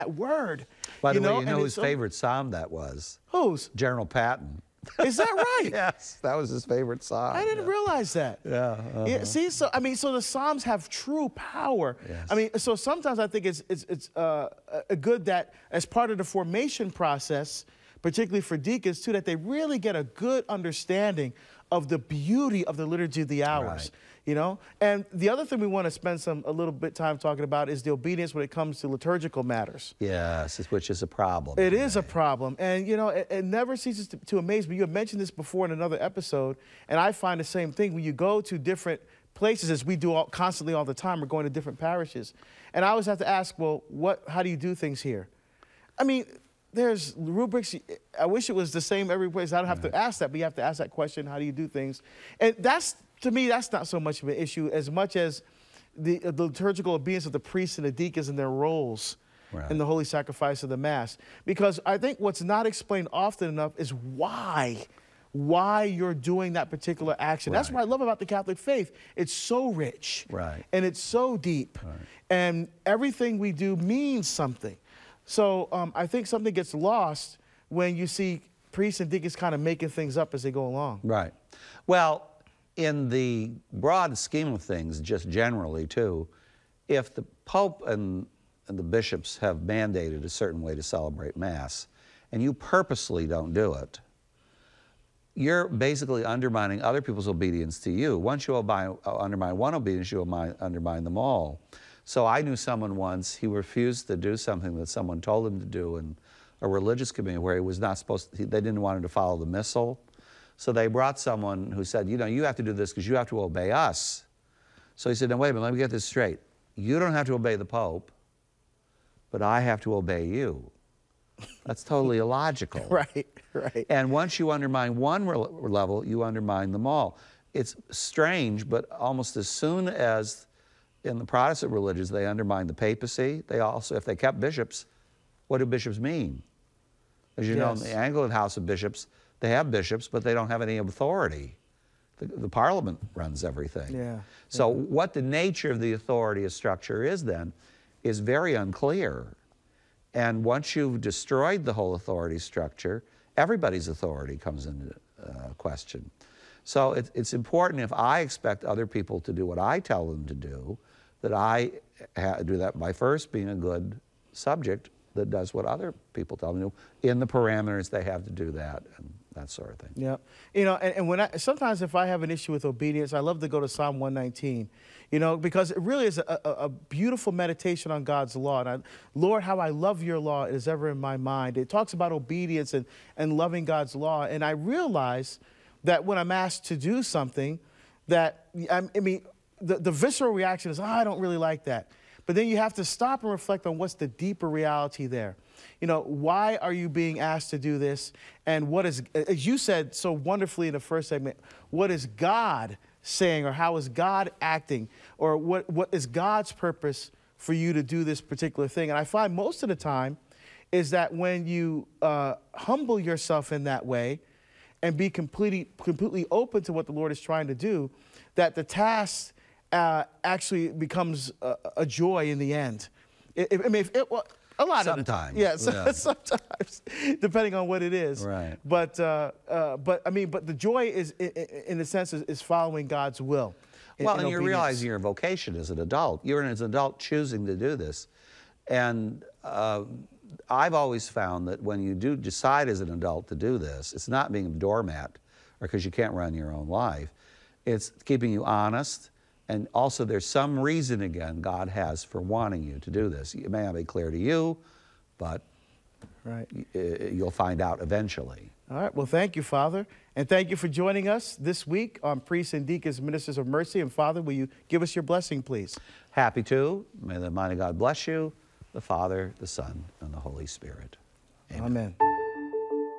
word. By the way, you know and whose favorite psalm that was? Whose? General Patton. Is that right? Yes, that was his favorite psalm. I didn't realize that. Yeah. Yeah. See, so I mean, so the Psalms have true power. Yes. I mean, so sometimes I think it's good that as part of the formation process, particularly for deacons too, that they really get a good understanding of the beauty of the Liturgy of the Hours. Right. You know, and the other thing we want to spend a little bit time talking about is the obedience when it comes to liturgical matters. Yes, which is a problem. It is a problem, and you know, it never ceases to amaze me. You have mentioned this before in another episode, and I find the same thing when you go to different places, as we do constantly all the time. We're going to different parishes, and I always have to ask, well, how do you do things here? I mean, there's rubrics. I wish it was the same every place. I don't have to ask that, but you have to ask that question: how do you do things? And to me, that's not so much of an issue as much as the liturgical obedience of the priests and the deacons and their roles in the holy sacrifice of the Mass. Because I think what's not explained often enough is why you're doing that particular action. That's what I love about the Catholic faith. It's so rich. And it's so deep. And everything we do means something. So I think something gets lost when you see priests and deacons kind of making things up as they go along. Right. Well, in the broad scheme of things, just generally too, if the Pope and the bishops have mandated a certain way to celebrate Mass, and you purposely don't do it, you're basically undermining other people's obedience to you. Once you undermine one obedience, you undermine them all. So I knew someone once, he refused to do something that someone told him to do in a religious community where he was not supposed to, they didn't want him to follow the Missal. So they brought someone who said, you know, you have to do this because you have to obey us. So he said, no, wait a minute, let me get this straight. You don't have to obey the Pope, but I have to obey you. That's totally illogical. Right. And once you undermine one level, you undermine them all. It's strange, but almost as soon as in the Protestant religions they undermine the papacy, they also, if they kept bishops, what do bishops mean? As you know, in the Anglican House of Bishops, they have bishops, but they don't have any authority. The Parliament runs everything. So what the nature of the authority structure is then is very unclear. And once you've destroyed the whole authority structure, everybody's authority comes into question. So it's important, if I expect other people to do what I tell them to do, that I do that by first being a good subject that does what other people tell them to do, in the parameters they have to do that, and that sort of thing. Yeah. You know, and sometimes if I have an issue with obedience, I love to go to Psalm 119, you know, because it really is a beautiful meditation on God's law. And Lord, how I love your law is ever in my mind. It talks about obedience and loving God's law. And I realize that when I'm asked to do something, that, I mean, the visceral reaction is, oh, I don't really like that. But then you have to stop and reflect on what's the deeper reality there. You know, why are you being asked to do this? And what is, as you said so wonderfully in the first segment, what is God saying, or how is God acting, or what is God's purpose for you to do this particular thing? And I find most of the time is that when you humble yourself in that way and be completely open to what the Lord is trying to do, that the task actually becomes a joy in the end. I mean, a lot sometimes. of the time. Yeah, sometimes, depending on what it is. Right. But I mean, but the joy is, in a sense, is following God's will. Well, and you're realizing your vocation as an adult. You're an adult choosing to do this. And I've always found that when you do decide as an adult to do this, it's not being a doormat or because you can't run your own life. It's keeping you honest. And also there's some reason, again, God has for wanting you to do this. It may not be clear to you, but you'll find out eventually. All right. Well, thank you, Father. And thank you for joining us this week on Priests and Deacons, Ministers of Mercy. And Father, will you give us your blessing, please? Happy to. May the mighty God bless you, the Father, the Son, and the Holy Spirit. Amen. Amen.